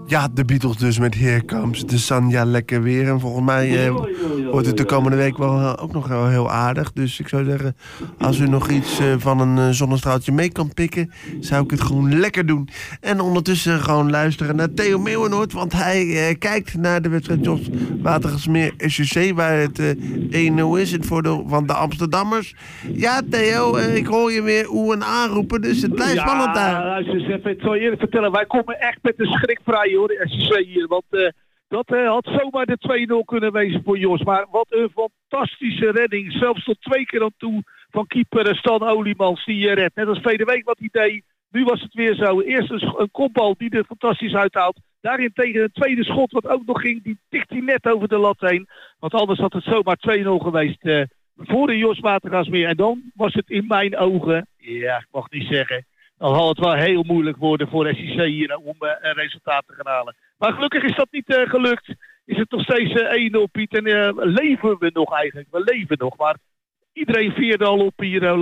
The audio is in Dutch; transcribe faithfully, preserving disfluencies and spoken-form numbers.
Ja, de Beatles dus met Here Comes the Sun. Ja, lekker weer. En volgens mij eh, wordt het de komende week wel uh, ook nog wel heel aardig. Dus ik zou zeggen, als u nog iets uh, van een uh, zonnestraaltje mee kan pikken, zou ik het gewoon lekker doen. En ondertussen gewoon luisteren naar Theo Meeuwenoord, want hij uh, kijkt naar de wedstrijd Jos Watergasmeer S C C, waar het uh, één nul is, het voordeel van de Amsterdammers. Ja, Theo, uh, ik hoor je weer oe en aanroepen, dus het blijft ja, spannend daar. Ja, luister eens even. Ik zal je eerlijk vertellen, wij komen echt met de schrik vrij hoor, de S C C hier. Want uh, dat uh, had zomaar de twee nul kunnen wezen voor Jos. Maar wat een fantastische redding. Zelfs tot twee keer aan toe van keeper Stan Oliemans die uh, redt. Net als verleden week wat hij deed. Nu was het weer zo. Eerst een, een kopbal die er fantastisch uithaalt. Daarin tegen een tweede schot wat ook nog ging. Die tikt hij net over de lat heen. Want anders had het zomaar twee nul geweest uh, voor de Jos Watergasmeer. En dan was het in mijn ogen, ja ik mag niet zeggen, dan zal het wel heel moeilijk worden voor S C C hier om uh, een resultaat te gaan halen. Maar gelukkig is dat niet uh, gelukt. Is het nog steeds uh, één nul Piet. En uh, leven we nog eigenlijk. We leven nog. Maar iedereen vierde al op hier. Uh,